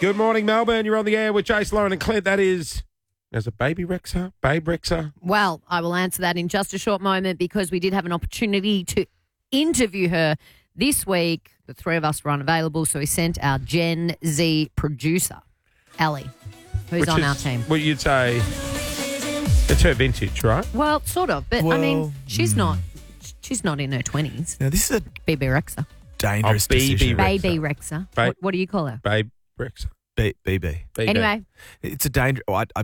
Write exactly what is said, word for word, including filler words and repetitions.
Good morning, Melbourne. You're on the air with Jace, Lauren and Clint. That is, is it Baby Rexa? Babe Rexa? Well, I will answer that in just a short moment because we did have an opportunity to interview her this week. The three of us were unavailable, so we sent our Gen Z producer, Ellie, who's Which on is our team. What you'd say, it's her vintage, right? Well, sort of, but I Well, mean, she's not. She's not in her twenties. Now, this is a Baby Rexa. dangerous Oh, B B decision. Rexa. Baby Rexa. Ba- What, what do you call her? Babe Rexa. B- BB. B B. Anyway, It's a danger. Oh, I, I